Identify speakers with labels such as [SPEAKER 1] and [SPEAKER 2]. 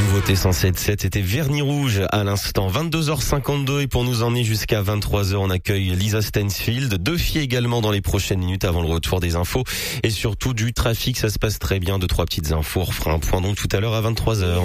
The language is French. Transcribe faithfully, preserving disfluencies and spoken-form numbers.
[SPEAKER 1] Nouveauté cent sept sept, c'était Vernis Rouge à l'instant. vingt-deux heures cinquante-deux et pour nous emmener jusqu'à vingt-trois heures, on accueille Lisa Stansfield. Deux filles également dans les prochaines minutes avant le retour des infos et surtout du trafic. Ça se passe très bien. Deux, trois petites infos. On refera un point donc tout à l'heure à vingt-trois heures.